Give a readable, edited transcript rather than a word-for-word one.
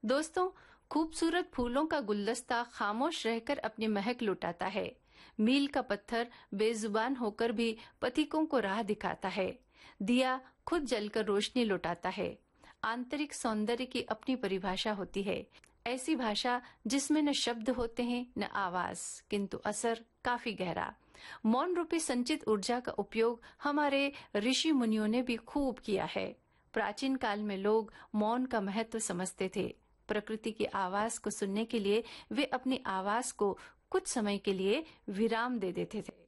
दोस्तों, खूबसूरत फूलों का गुलदस्ता खामोश रहकर अपनी महक लुटाता है। मील का पत्थर बेजुबान होकर भी पथिकों को राह दिखाता है। दिया खुद जलकर रोशनी लुटाता है। आंतरिक सौंदर्य की अपनी परिभाषा होती है, ऐसी भाषा जिसमें न शब्द होते हैं न आवाज, किंतु असर काफी गहरा। मौन रूपी संचित ऊर्जा का उपयोग हमारे ऋषि मुनियों ने भी खूब किया है। प्राचीन काल में लोग मौन का महत्व समझते थे। प्रकृति की आवाज को सुनने के लिए वे अपनी आवाज को कुछ समय के लिए विराम दे देते थे।